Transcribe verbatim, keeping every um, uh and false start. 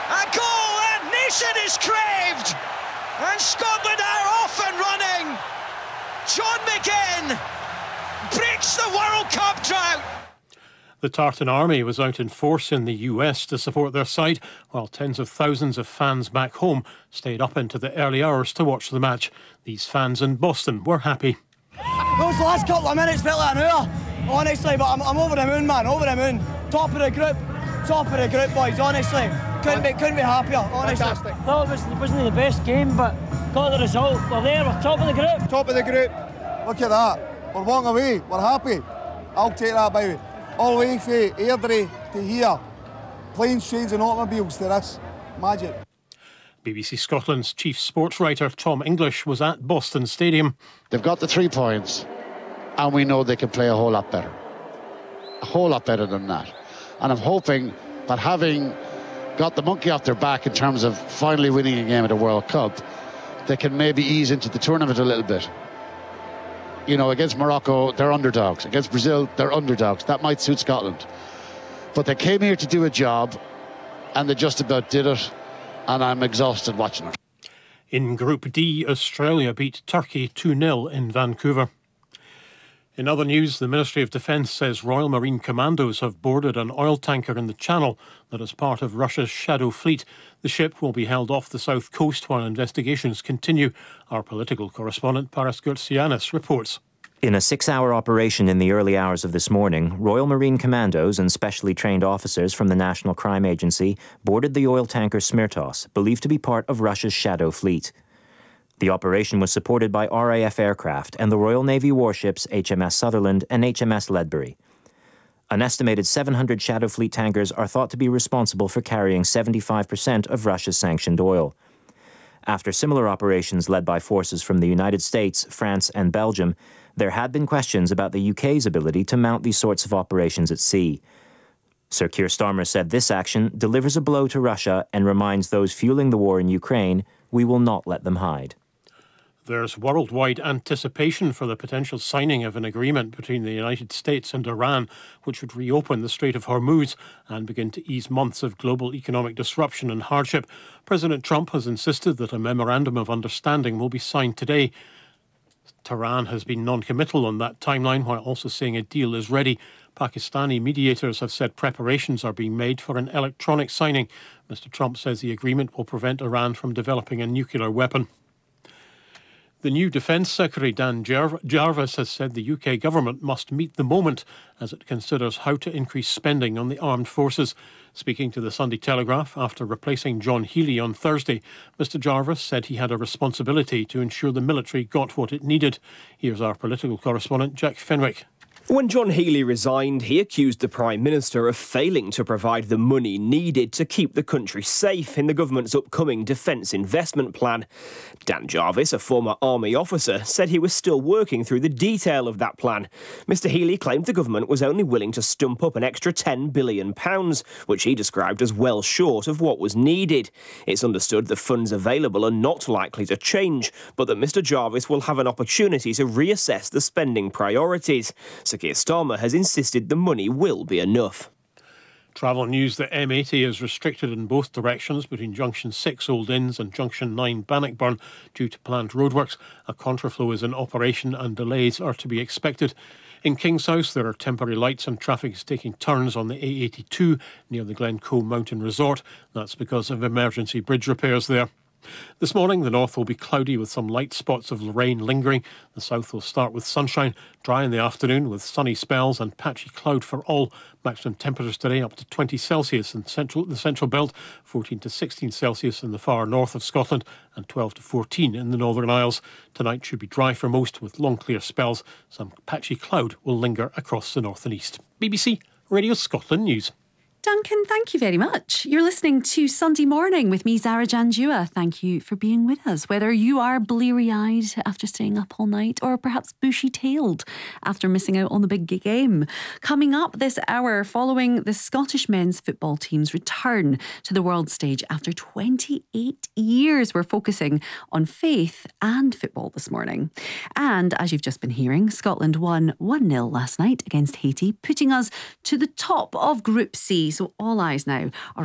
A goal that nation is craved! And Scotland are off and running! John McGinn breaks the World Cup drought! The Tartan Army was out in force in the U S to support their side, while tens of thousands of fans back home stayed up into the early hours to watch the match. These fans in Boston were happy. Those last couple of minutes felt like an hour, honestly, but I'm, I'm over the moon, man, over the moon. Top of the group, top of the group, boys, honestly. Couldn't be, couldn't be happier, honestly. Fantastic. Thought it, was, it wasn't the best game, but got the result. We're there, we're top of the group. Top of the group. Look at that. We're walking away, we're happy. I'll take that, baby. All the way from Airdrie to here. Planes, trains and automobiles to this. Magic. B B C Scotland's chief sports writer Tom English was at Boston Stadium. They've got the three points and we know they can play a whole lot better. A whole lot better than that. And I'm hoping that having got the monkey off their back in terms of finally winning a game at a World Cup, they can maybe ease into the tournament a little bit. You know, against Morocco, they're underdogs. Against Brazil, they're underdogs. That might suit Scotland. But they came here to do a job, and they just about did it, and I'm exhausted watching it. In Group D, Australia beat Turkey two nil in Vancouver. In other news, the Ministry of Defence says Royal Marine Commandos have boarded an oil tanker in the Channel that is part of Russia's Shadow Fleet. The ship will be held off the south coast while investigations continue. Our political correspondent Paris Gurtsianis reports. In a six-hour operation in the early hours of this morning, Royal Marine Commandos and specially trained officers from the National Crime Agency boarded the oil tanker Smirtos, believed to be part of Russia's Shadow Fleet. The operation was supported by R A F aircraft and the Royal Navy warships H M S Sutherland and H M S Ledbury. An estimated seven hundred Shadow Fleet tankers are thought to be responsible for carrying seventy-five percent of Russia's sanctioned oil. After similar operations led by forces from the United States, France and Belgium, there had been questions about the U K's ability to mount these sorts of operations at sea. Sir Keir Starmer said this action delivers a blow to Russia and reminds those fueling the war in Ukraine we will not let them hide. There's worldwide anticipation for the potential signing of an agreement between the United States and Iran, which would reopen the Strait of Hormuz and begin to ease months of global economic disruption and hardship. President Trump has insisted that a memorandum of understanding will be signed today. Tehran has been non-committal on that timeline, while also saying a deal is ready. Pakistani mediators have said preparations are being made for an electronic signing. Mister Trump says the agreement will prevent Iran from developing a nuclear weapon. The new Defence Secretary, Dan Jarvis, has said the U K government must meet the moment as it considers how to increase spending on the armed forces. Speaking to the Sunday Telegraph after replacing John Healey on Thursday, Mister Jarvis said he had a responsibility to ensure the military got what it needed. Here's our political correspondent, Jack Fenwick. When John Healey resigned, he accused the Prime Minister of failing to provide the money needed to keep the country safe in the government's upcoming defence investment plan. Dan Jarvis, a former army officer, said he was still working through the detail of that plan. Mister Healey claimed the government was only willing to stump up an extra ten billion pounds, which he described as well short of what was needed. It's understood the funds available are not likely to change, but that Mister Jarvis will have an opportunity to reassess the spending priorities. Sir Keir Starmer has insisted the money will be enough. Travel news: the M eighty is restricted in both directions between Junction six Old Inns and Junction nine Bannockburn due to planned roadworks. A contraflow is in operation and delays are to be expected. In Kingshouse, there are temporary lights and traffic is taking turns on the A eighty-two near the Glencoe Mountain Resort. That's because of emergency bridge repairs there. This morning, the north will be cloudy with some light spots of rain lingering. The south will start with sunshine, dry in the afternoon with sunny spells and patchy cloud for all. Maximum temperatures today up to twenty Celsius in central, the central belt, fourteen to sixteen Celsius in the far north of Scotland and twelve to fourteen in the Northern Isles. Tonight should be dry for most with long clear spells. Some patchy cloud will linger across the north and east. B B C Radio Scotland News. Duncan, thank you very much. You're listening to Sunday Morning with me, Zara Janjua. Thank you for being with us. Whether you are bleary-eyed after staying up all night or perhaps bushy-tailed after missing out on the big game. Coming up this hour, following the Scottish men's football team's return to the world stage after twenty-eight years, we're focusing on faith and football this morning. And as you've just been hearing, Scotland won one nil last night against Haiti, putting us to the top of Group C. So all eyes now are